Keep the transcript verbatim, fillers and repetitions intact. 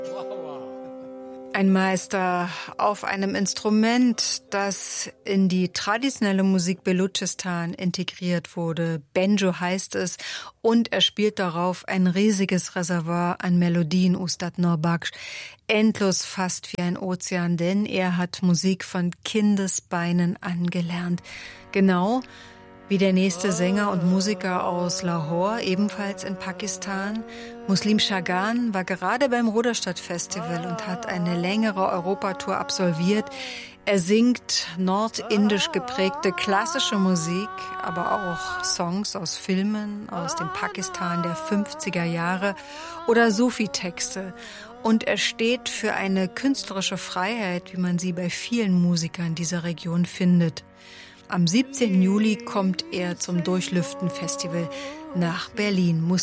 Ein Meister auf einem Instrument, das in die traditionelle Musik Belutschistan integriert wurde. Banjo heißt es und er spielt darauf ein riesiges Reservoir an Melodien, Ustad Nurbakhsh. Endlos fast wie ein Ozean, denn er hat Musik von Kindesbeinen angelernt. Genau wie der nächste Sänger und Musiker aus Lahore, ebenfalls in Pakistan. Muslim Shagan war gerade beim Ruderstadt Festival und hat eine längere Europatour absolviert. Er singt nordindisch geprägte klassische Musik, aber auch Songs aus Filmen aus dem Pakistan der fünfziger Jahre oder Sufi-Texte. Und er steht für eine künstlerische Freiheit, wie man sie bei vielen Musikern dieser Region findet. Am siebzehnten Juli kommt er zum Durchlüften-Festival nach Berlin.